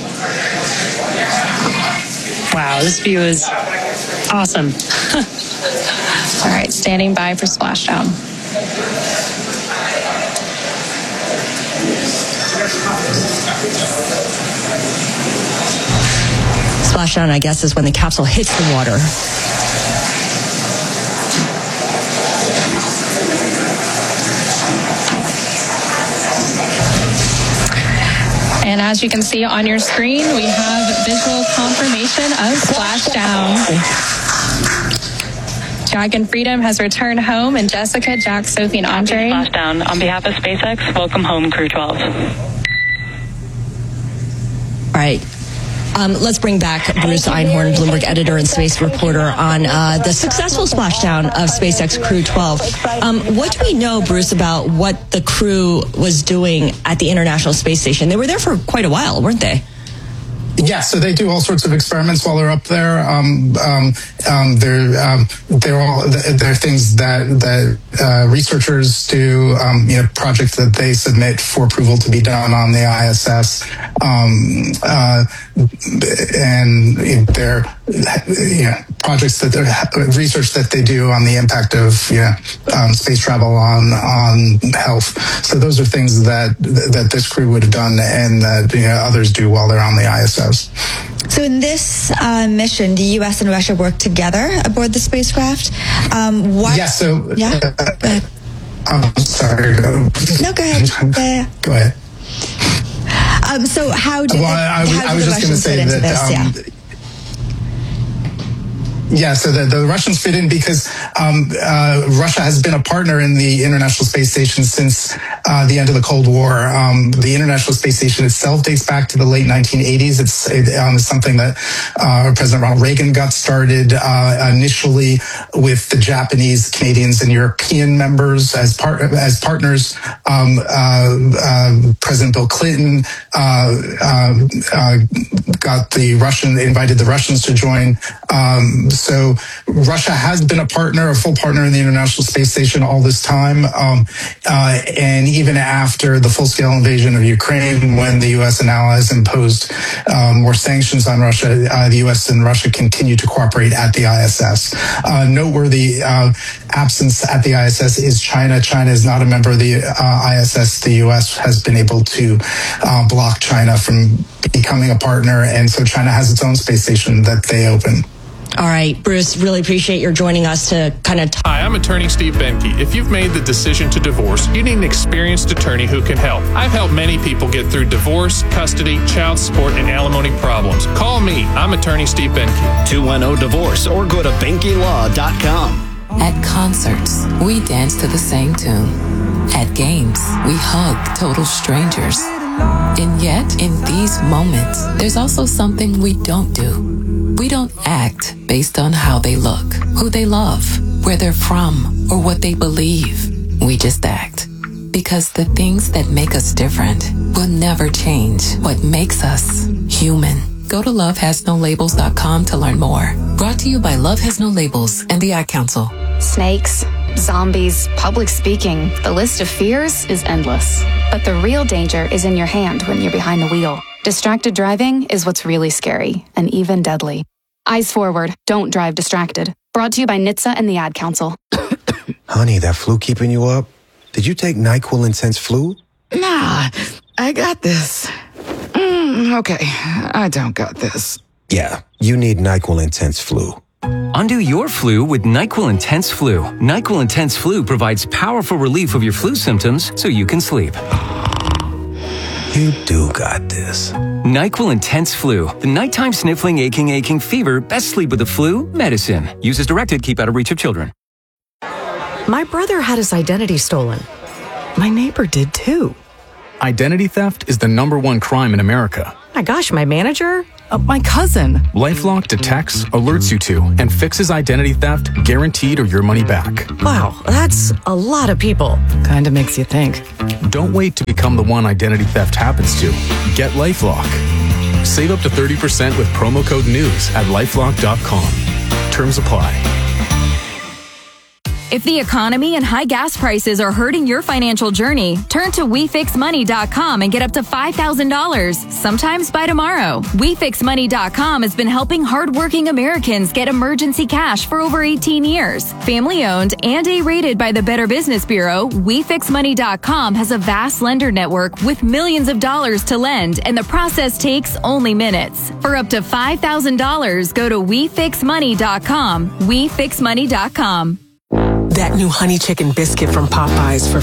[SPEAKER 6] Wow, this view is awesome. All right, standing by for splashdown.
[SPEAKER 3] Splashdown, I guess, is when the capsule hits the water.
[SPEAKER 6] And as you can see on your screen, we have visual confirmation of splashdown. Dragon Freedom has returned home, and Jessica, Jack, Sophie, and Andre.
[SPEAKER 22] Splashdown. On behalf of SpaceX, welcome home, Crew twelve.
[SPEAKER 3] All right. Um, let's bring back Bruce Einhorn, Bloomberg editor and space reporter, on uh, the successful splashdown of SpaceX Crew twelve. Um, what do we know, Bruce, about what the crew was doing at the International Space Station? They were there for quite a while, weren't they?
[SPEAKER 4] Yeah, so they do all sorts of experiments while they're up there. Um, um, um, they're um, they're all they're things that that uh, researchers do. Um, you know, projects that they submit for approval to be done on the I S S, um, uh, and they're you know, projects that they're research that they do on the impact of you know, um, space travel on on health. So those are things that that this crew would have done, and that you know, others do while they're on the I S S.
[SPEAKER 1] So in this uh, mission, the U S and Russia work together aboard the spacecraft. Um, what?
[SPEAKER 4] Yeah. So.
[SPEAKER 1] Yeah.
[SPEAKER 4] Uh,
[SPEAKER 1] go ahead.
[SPEAKER 4] I'm sorry.
[SPEAKER 1] No, go ahead. Yeah.
[SPEAKER 4] Go ahead.
[SPEAKER 1] Um, so how did?
[SPEAKER 4] Well, I,
[SPEAKER 1] the,
[SPEAKER 4] I,
[SPEAKER 1] how
[SPEAKER 4] I was
[SPEAKER 1] did
[SPEAKER 4] just
[SPEAKER 1] the
[SPEAKER 4] going to say
[SPEAKER 1] Russians
[SPEAKER 4] that.
[SPEAKER 1] fit into
[SPEAKER 4] Um,
[SPEAKER 1] this? Yeah.
[SPEAKER 4] Yeah, so the, the Russians fit in because um, uh, Russia has been a partner in the International Space Station since uh, the end of the Cold War. Um, the International Space Station itself dates back to the late nineteen eighties. It's it, um, something that uh, President Ronald Reagan got started uh, initially with the Japanese, Canadians, and European members as part as partners. Um, uh, uh, President Bill Clinton uh, uh, uh, got the Russian invited the Russians to join. Um, So Russia has been a partner, a full partner in the International Space Station all this time. Um, uh, and even after the full-scale invasion of Ukraine, when the U S and allies imposed um, more sanctions on Russia, uh, the U S and Russia continue to cooperate at the I S S. Uh, noteworthy uh, absence at the I S S is China. China is not a member of the uh, I S S. The U S has been able to uh, block China from becoming a partner, and so China has its own space station that they open.
[SPEAKER 3] All right, Bruce, really appreciate your joining us to kind of talk.
[SPEAKER 23] Hi, I'm attorney Steve Benke. If you've made the decision to divorce, you need an experienced attorney who can help. I've helped many people get through divorce, custody, child support, and alimony problems. Call me. I'm attorney Steve Benke.
[SPEAKER 24] two one zero divorce or go to benke law dot com.
[SPEAKER 5] At concerts, we dance to the same tune. At games, we hug total strangers. And yet, in these moments, there's also something we don't do. We don't act based on how they look, who they love, where they're from, or what they believe. We just act. Because the things that make us different will never change what makes us human. Go to love has no labels dot com to learn more. Brought to you by Love Has No Labels and the Ad Council.
[SPEAKER 8] Snakes, zombies, public speaking. The list of fears is endless. But the real danger is in your hand when you're behind the wheel. Distracted driving is what's really scary and even deadly. Eyes forward. Don't drive distracted. Brought to you by N H T S A and the Ad Council.
[SPEAKER 9] Honey, that flu keeping you up? Did you take NyQuil Intense Flu?
[SPEAKER 10] Nah, I got this. Mm, okay, I don't got this.
[SPEAKER 9] Yeah, you need NyQuil Intense Flu.
[SPEAKER 12] Undo your flu with NyQuil Intense Flu. NyQuil Intense Flu provides powerful relief of your flu symptoms so you can sleep.
[SPEAKER 9] You do got this.
[SPEAKER 12] NyQuil Intense Flu. The nighttime sniffling, aching, aching fever. Best sleep with the flu medicine. Use as directed. Keep out of reach of children.
[SPEAKER 25] My brother had his identity stolen. My neighbor did too.
[SPEAKER 26] Identity theft is the number one crime in America.
[SPEAKER 25] My gosh, my manager? Uh, my cousin.
[SPEAKER 26] LifeLock detects, alerts you to, and fixes identity theft guaranteed or your money back.
[SPEAKER 25] Wow, that's a lot of people. Kinda makes you think.
[SPEAKER 26] Don't wait to become the one identity theft happens to. Get LifeLock. Save up to thirty percent with promo code NEWS at lifelock dot com. Terms apply.
[SPEAKER 27] If the economy and high gas prices are hurting your financial journey, turn to we fix money dot com and get up to five thousand dollars, sometimes by tomorrow. we fix money dot com has been helping hardworking Americans get emergency cash for over eighteen years. Family owned and A-rated by the Better Business Bureau, we fix money dot com has a vast lender network with millions of dollars to lend, and the process takes only minutes. For up to five thousand dollars, go to we fix money dot com. we fix money dot com.
[SPEAKER 28] That new honey chicken biscuit from Popeyes for